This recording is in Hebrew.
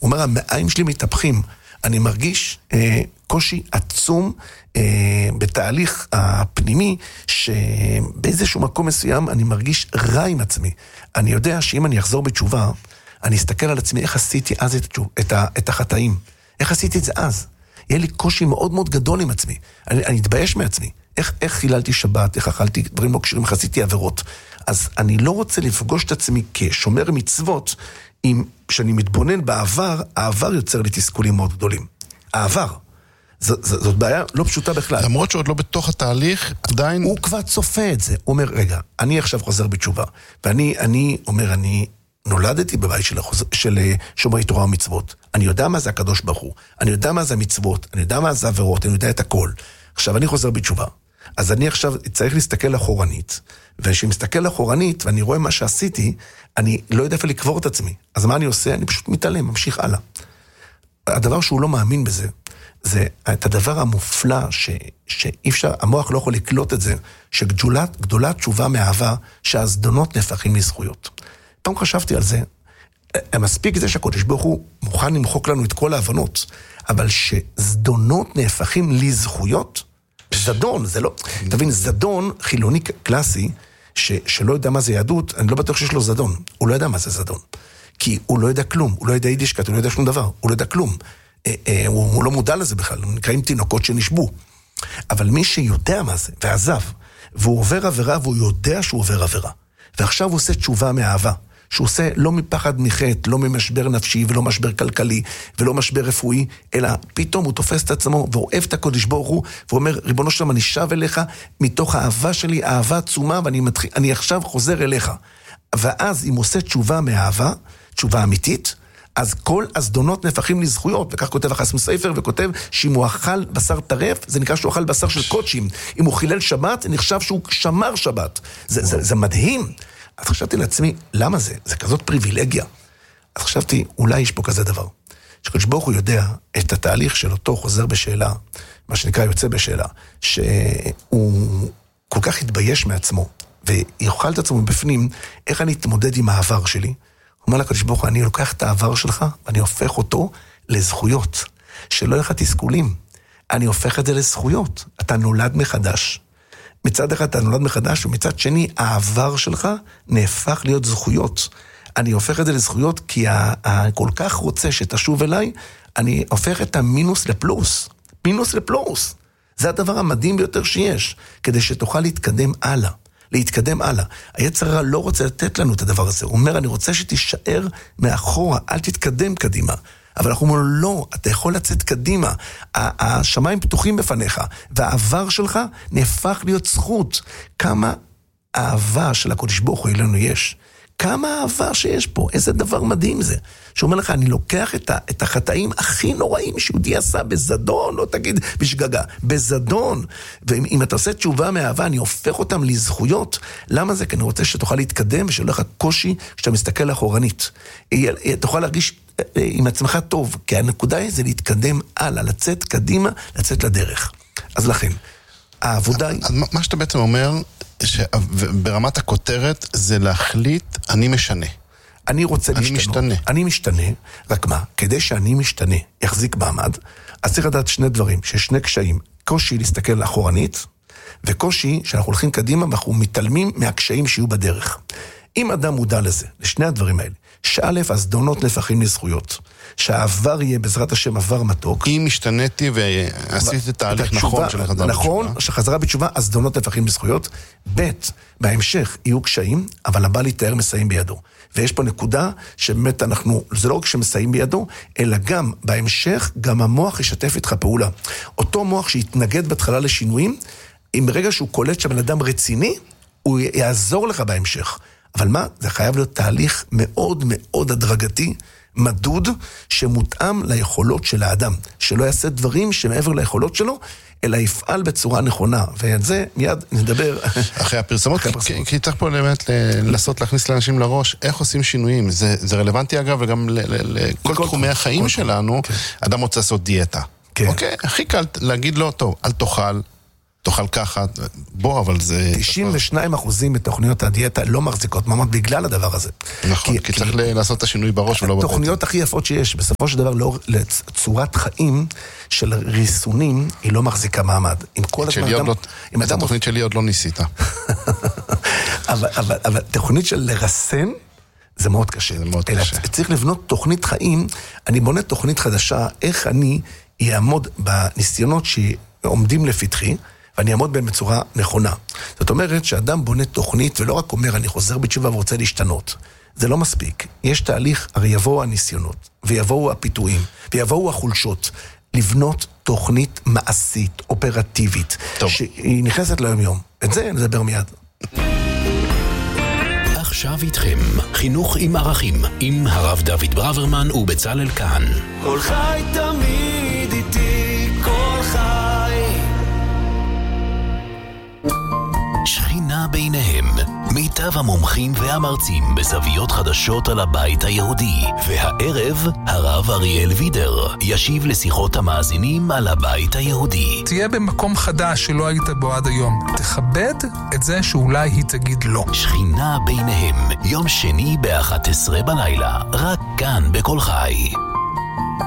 הוא אומר, המעיים שלי מתהפכים, אני מרגיש קושי עצום בתהליך הפנימי, שבאיזשהו מקום מסוים אני מרגיש רע עם עצמי. אני יודע שאם אני אחזור בתשובה, אני אסתכל על עצמי, איך עשיתי אז את החטאים, איך עשיתי את זה אז. יהיה לי קושי מאוד מאוד גדול עם עצמי, אני אתבייש מעצמי, איך חיללתי שבת, איך אכלתי דברים לא קשירים, איך עשיתי עבירות. אז אני לא רוצה לפגוש את עצמי כשומר מצוות, כשאני מתבונן בעבר, העבר יוצר לי תסכולים מאוד גדולים. העבר. זאת בעיה לא פשוטה בכלל. למרות שעוד לא בתוך התהליך, עדיין... הוא כבר צופה את זה. הוא אומר, רגע, אני עכשיו חוזר בתשובה, ואני אומר, אני נולדתי בבית של שומרי תורה ומצוות. אני יודע מה זה הקדוש ברוך הוא. אני יודע מה זה המצוות. אני יודע מה זה עבירות. אני יודע את הכל. עכשיו, אני חוזר בתשובה. אז אני עכשיו צריך להסתכל אחורנית. וכשאני מסתכל אחורנית, ואני רואה מה שעשיתי, אני לא יודע איפה לקבור את עצמי. אז מה אני עושה? אני פשוט מתעלם, ממשיך הלאה. הדבר שהוא לא מאמין בזה, זה את הדבר המופלא שאי אפשר, המוח לא יכול לקלוט את זה, שגדולה תשובה מאהבה, שהזדונות נהפכים לזכויות. פעם חשבתי על זה, מספיק זה שהקדוש ברוך הוא מוכן למחוק לנו את כל ההבנות, אבל שזדונות נהפכים לזכויות, זדון, זה לא, תבין, זדון חילוני קלאסי, שלא יודע מה זה יהדות, אני לא בטוח שיש לו זדון, הוא לא יודע מה זה זדון, כי הוא לא יודע כלום, הוא לא יודע יידישקייט, הוא לא יודע שום דבר, הוא לא יודע כלום, הוא לא מודע לזה בכלל, הוא נקראים תינוקות שנשבו, אבל מי שיודע מה זה, ועזב, והוא עובר עבירה, והוא יודע שהוא עובר עבירה, ועכשיו הוא עושה תשובה מאהבה, שהוא עושה לא מפחד מחטא, לא ממשבר נפשי, ולא משבר כלכלי, ולא משבר רפואי, אלא פתאום הוא תופס את עצמו, ואוהב את הקודש ברוך הוא, ואומר, ריבונו שלום, אני שב אליך, מתוך האהבה שלי, אהבה עצומה, ואני עכשיו חוזר אליך. ואז אם עושה תשובה מאהבה, תשובה אמיתית, אז כל הזדונות נהפכים לזכויות, וכך כותב החסם ספר, וכותב שאם הוא אכל בשר טרף, זה נקרא שהוא אכל בשר של קודשים. אם הוא חילל שבת, נחשב שהוא שמר שבת. זה מדהים. אז חשבתי לעצמי, למה זה? זה כזאת פריבילגיה. אז חשבתי, אולי יש פה כזה דבר. שקדוש ברוך הוא יודע את התהליך של אותו חוזר בשאלה, מה שנקרא יוצא בשאלה, שהוא כל כך התבייש מעצמו, ויוכל את עצמו בפנים, איך אני אתמודד עם העבר שלי. הוא אומר לקדוש ברוך הוא, אני לוקח את העבר שלך, ואני הופך אותו לזכויות, שלא יהיה לך תסכולים. אני הופך את זה לזכויות. אתה נולד מחדש. מצד אחד אתה נולד מחדש, ומצד שני, העבר שלך נהפך להיות זכויות. אני הופך את זה לזכויות, כי כל כך רוצה שתשוב אליי, אני הופך את המינוס לפלוס. מינוס לפלוס. זה הדבר המדהים ביותר שיש, כדי שתוכל להתקדם הלאה. להתקדם הלאה. היצר הרע לא רוצה לתת לנו את הדבר הזה. הוא אומר, אני רוצה שתישאר מאחורה, אל תתקדם קדימה. אבל אנחנו אומרים, לא, אתה יכול לצאת קדימה. השמיים פתוחים בפניך, והעבר שלך נהפך להיות זכות. כמה אהבה של הקדוש ברוך הוא אלינו יש. כמה אהבה שיש פה. איזה דבר מדהים זה. שאומר לך, אני לוקח את החטאים הכי נוראים שיהודי עשה בזדון, לא תגיד בשגגה, בזדון. ואם אתה עושה תשובה מאהבה, אני הופך אותם לזכויות. למה זה? כי אני רוצה שתוכל להתקדם, ושלא לך קושי כשאתה מסתכל אחורנית. תוכל להרגיש עם עצמך טוב, כי הנקודה היא זה להתקדם הלאה, לצאת קדימה, לצאת לדרך. אז לכן, העבודה היא... מה שאתה בעצם אומר, שברמת הכותרת, זה להחליט, אני משנה. אני רוצה להשתנות. אני משתנה, רק מה? כדי שאני משתנה, יחזיק מעמד, אז צריך לדעת שני דברים, ששני קשיים, קושי להסתכל אחורנית, וקושי שאנחנו הולכים קדימה, ואנחנו מתעלמים מהקשיים שיהיו בדרך. אם אדם מודע לזה, לשני הדברים האלה, שא' הזדונות נהפכים לזכויות, שהעבר יהיה בעזרת השם עבר מתוק. אם השתניתי ועשיתי תהליך נכון של חזרה בתשובה. נכון, שחזרה בתשובה, הזדונות נהפכים לזכויות. ב' בהמשך יהיו קשיים, אבל הבא להתאר מסיים בידו. ויש פה נקודה שבאמת אנחנו, זה לא רק שמסיים בידו, אלא גם בהמשך, גם המוח ישתף איתך פעולה. אותו מוח שהתנגד בהתחלה לשינויים, אם ברגע שהוא קולט שבן אדם רציני, הוא יעזור לך בהמשך. אבל מה? זה חייב להיות תהליך מאוד מאוד הדרגתי, מדוד, שמותאם ליכולות של האדם. שלא יעשה דברים שמעבר ליכולות שלו, אלא יפעל בצורה נכונה. ואת זה מיד נדבר... אחרי הפרסמות, כי צריך פה באמת לנסות להכניס לאנשים לראש, איך עושים שינויים. זה רלוונטי אגב, וגם לכל תחומי החיים שלנו, אדם רוצה לעשות דיאטה. אוקיי? הכי קל להגיד לו, טוב, אל תאכל, תאכל ככה, בוא, אבל זה... 92% מתוכניות הדיאטה לא מחזיקות מעמד בגלל הדבר הזה. נכון, כי צריך לעשות את השינוי בראש ולא בבטן. התוכניות הכי יפות שיש, בסופו של דבר, לצורת חיים של ריסונים, היא לא מחזיקה מעמד. את התוכנית שלי עוד לא ניסית. אבל תוכנית של לרסן, זה מאוד קשה. צריך לבנות תוכנית חיים, אני בונה תוכנית חדשה, איך אני אעמוד בניסיונות שעומדים לפתחי, ואני אעמוד בהם בצורה נכונה. זאת אומרת שאדם בונה תוכנית, ולא רק אומר, אני חוזר בתשובה ורוצה להשתנות. זה לא מספיק. יש תהליך, הרי יבואו הניסיונות, ויבואו הפיתויים, ויבואו החולשות, לבנות תוכנית מעשית, אופרטיבית, שהיא נכנסת ליום יום. את זה נדבר מיד. עכשיו איתכם, חינוך עם ערכים, עם הרב דוד ברוורמן ובצלאל כהן. כל חי תמיד איתי, כל חי. שכינה ביניהם, מיטב המומחים והמרצים בזוויות חדשות על הבית היהודי. והערב, הרב אריאל וידר ישיב לשיחות המאזינים על הבית היהודי. תהיה במקום חדש שלא היית בו עד היום. תכבד את זה שאולי היא תגיד לא. שכינה ביניהם, יום שני ב-11 בלילה, רק כאן בכל חי.